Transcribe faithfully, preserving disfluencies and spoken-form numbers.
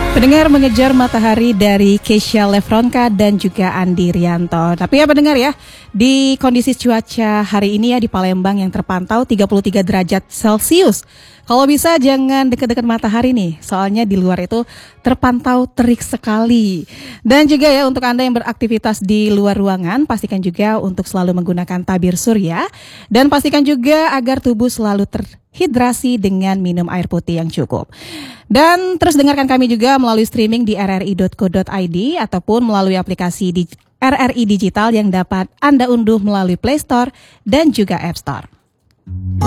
Pendengar mengejar matahari dari Keisha Lefronka dan juga Andi Rianto. Tapi ya pendengar ya, di kondisi cuaca hari ini ya di Palembang yang terpantau tiga puluh tiga derajat Celcius. Kalau bisa jangan dekat-dekat matahari nih, soalnya di luar itu terpantau terik sekali. Dan juga ya untuk Anda yang beraktivitas di luar ruangan, pastikan juga untuk selalu menggunakan tabir surya. Dan pastikan juga agar tubuh selalu terhidrasi dengan minum air putih yang cukup. Dan terus dengarkan kami juga melalui streaming di r r i dot co dot i d ataupun melalui aplikasi di R R I Digital yang dapat Anda unduh melalui Play Store dan juga App Store.